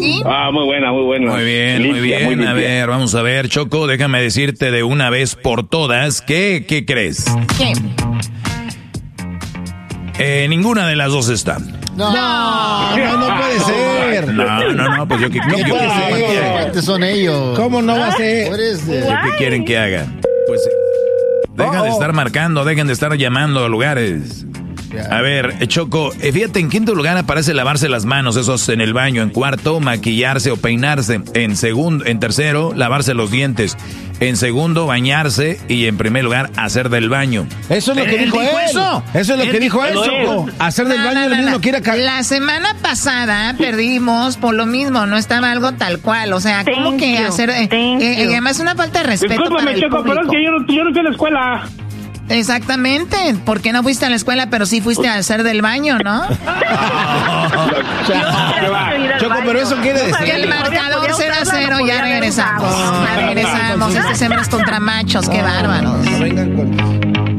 Doggy? Muy buena, muy buena. Muy bien, limpia, muy bien. limpia. A ver, vamos a ver, Choco, déjame decirte de una vez por todas, ¿qué crees? ¿Qué? Ninguna de las dos está. No puede ser. No, pues yo qué Son ellos. ¿Cómo no va a ser? ¿Qué quieren que haga? Pues dejen de estar marcando, dejen de estar llamando a lugares. A ver, Choco, fíjate, en quinto lugar aparece lavarse las manos, eso es en el baño. En cuarto, maquillarse o peinarse. En tercero, lavarse los dientes. En segundo, bañarse. Y en primer lugar, hacer del baño. Eso es lo que dijo él. Eso es lo que dijo él, Choco. Hacer del baño el mismo quiere cagar. La semana pasada perdimos por lo mismo, no estaba algo tal cual. O sea, ¿cómo que hacer? Además, una falta de respeto. Discúlpame, Choco, pero es que yo no fui a la escuela. Exactamente, ¿por qué no fuiste a la escuela pero sí fuiste a hacer del baño, no? Choco, pero eso quiere decir... Y el marcador 0-0, ya regresamos. Este semestre contra machos, qué bárbaros.